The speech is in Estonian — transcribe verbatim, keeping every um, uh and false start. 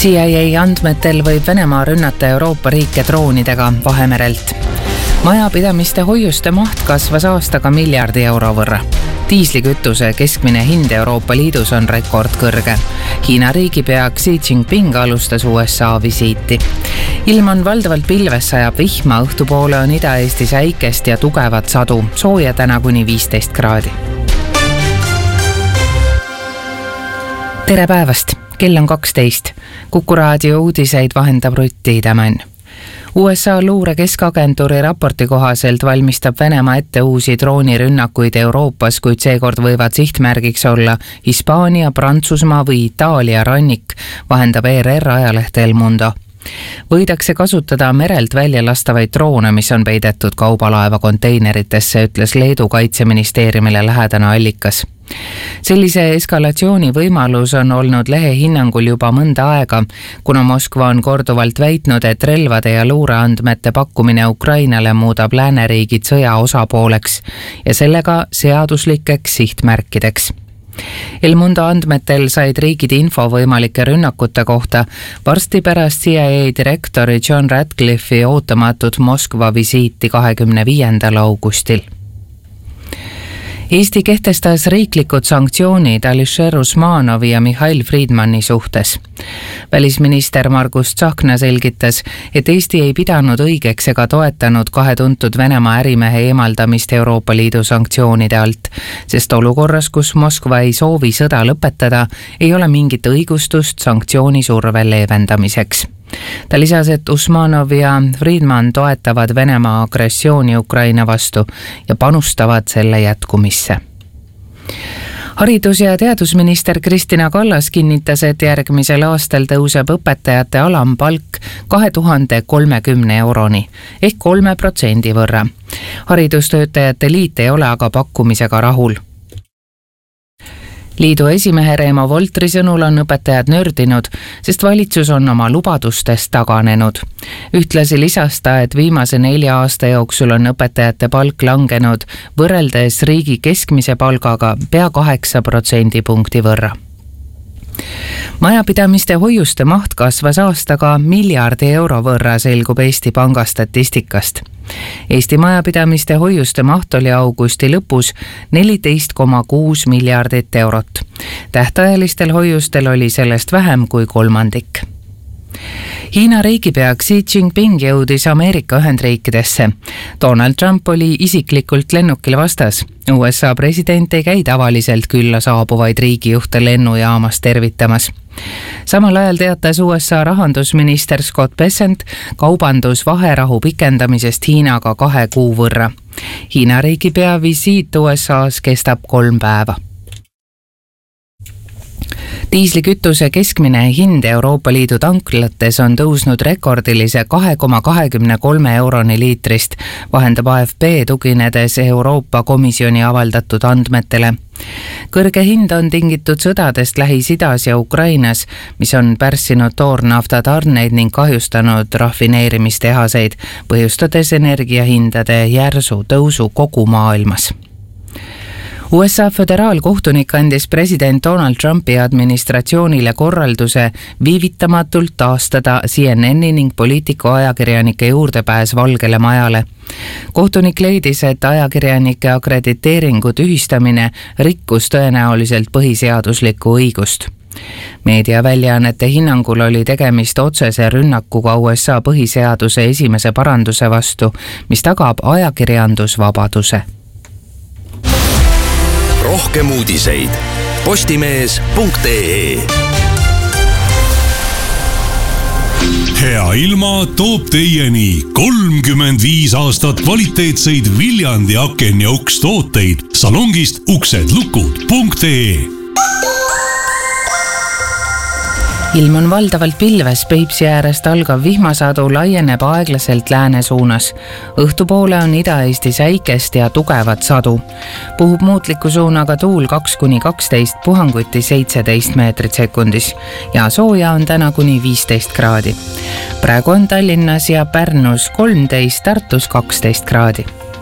C I A andmetel võib Venemaa rünnata Euroopa riike droonidega Vahemerelt. Majapidamiste hoiuste maht kasvas aastaga miljardi euro võrra. Diislikütuse keskmine hind Euroopa Liidus on rekordkõrge. Hiina riigipea Xi Jinping alustas U S A visiiti. Ilm on valdavalt pilves, sajab vihma, õhtupoole on Ida-Eestis äikest ja tugevat sadu, sooja täna kuni viisteist kraadi. Tere päevast! Kell on kaksteist. Kuku raadio uudiseid vahendab Rutt Tiidemann. U S A luure keskagentuuri raporti kohaselt valmistab Venemaa ette uusi droonirünnakuid Euroopas, kuid seekord võivad sihtmärgiks olla Hispaania, Prantsusmaa või Itaalia rannik, vahendab E R R ajaleht El Mundo. Võidakse kasutada merelt välja lastavaid droone, mis on peidetud kaubalaeva konteineritesse, ütles Leedu kaitseministeeriumile lähedane allikas. Sellise eskalatsiooni võimalus on olnud lehe hinnangul juba mõnda aega, kuna Moskva on korduvalt väitnud, et relvade ja luureandmete pakkumine Ukrainale muudab lääneriigid sõja osapooleks ja sellega seaduslikeks sihtmärkideks. El Mundo andmetel said riigid info võimalike rünnakute kohta varsti pärast C I A direktori John Ratcliffe'i ootamatut Moskva visiiti kahekümne viiendal augustil. Eesti kehtestas riiklikud sanktsioonid Alisher Usmanovi ja Mihhail Friedmani suhtes. Välisminister Margus Tsahkna selgitas, et Eesti ei pidanud õigeks ega toetanud kahe tuntud Venemaa ärimehe eemaldamist Euroopa Liidu sanktsioonide alt, sest olukorras, kus Moskva ei soovi sõda lõpetada, ei ole mingit õigustust sanktsioonisurve leevendamiseks. Ta lisas, et Usmanov ja Friedman toetavad Venemaa agressiooni Ukraina vastu ja panustavad selle jätkumisse. Haridus- ja teadusminister Kristina Kallas kinnitas, et järgmisel aastal tõuseb õpetajate alampalk kahe tuhande kolmekümne euroni ehk kolme protsendi võrra. Haridustöötajate liit ei ole aga pakkumisega rahul. Liidu esimehe Reemo Voltri sõnul on õpetajad nördinud, sest valitsus on oma lubadustest taganenud. Ühtlasi lisas ta, et viimase nelja aasta jooksul on õpetajate palk langenud võrreldes riigi keskmise palgaga pea kaheksa protsendipunkti võrra. Majapidamiste hoiuste maht kasvas aastaga miljardi euro võrra, selgub Eesti Panga statistikast. Eesti majapidamiste hoiuste maht oli augusti lõpus neliteist koma kuus miljardit eurot. Tähtajalistel hoiustel oli sellest vähem kui kolmandik. Hiina riigipea Xi Jinping jõudis Ameerika Ühendriikidesse. Donald Trump oli isiklikult lennukil vastas. U S A president ei käi tavaliselt külla saabuvaid riigijuhte lennujaamas tervitamas. Samal ajal teatas U S A rahandusminister Scott Bessent kaubandusvaherahu pikendamisest Hiinaga kahe kuu võrra. Hiina riigipea visiit U S A-s kestab kolm päeva. Diislikütuse keskmine hind Euroopa Liidu tanklates on tõusnud rekordilise kahe koma kahekümne kolme euroni liitrist, vahendab A F P tuginedes Euroopa Komisjoni avaldatud andmetele. Kõrge hind on tingitud sõdadest Lähis-Idas ja Ukrainas, mis on pärssinud toornafta tarneid ning kahjustanud rafineerimistehaseid, põhjustades energiahindade järsu tõusu kogu maailmas. U S A föderaalkohtunik andis president Donald Trumpi administratsioonile korralduse viivitamatult taastada C N N-i ning poliitiku ajakirjanike juurdepääs Valgele Majale. Kohtunik leidis, et ajakirjanike akrediteeringu tühistamine rikkus tõenäoliselt põhiseaduslikku õigust. Meediaväljaannete hinnangul oli tegemist otsese rünnakuga U S A põhiseaduse esimese paranduse vastu, mis tagab ajakirjandusvabaduse. Rohkem uudiseid postimees punkt ee. Hea ilma toob teieni kolmkümmend viis aastat kvaliteetseid Viljandi aken- ja ukstooteid salongist uksedlukud punkt ee. Ilm on valdavalt pilves, Peipsi äärest algav vihmasadu laieneb aeglaselt lääne suunas. Õhtupoole on Ida-Eestis äikest ja tugevat sadu. Puhub muutliku suunaga tuul kaks kuni kaksteist, puhanguti seitseteist meetrit sekundis ja sooja on täna kuni viisteist kraadi. Praegu on Tallinnas ja Pärnus kolmteist, Tartus kaksteist kraadi.